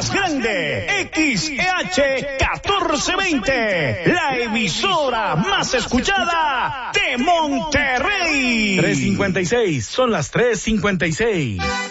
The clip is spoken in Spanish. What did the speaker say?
más grande, XEH 1420, la emisora más escuchada de Monterrey. 3:56, son las 3:56.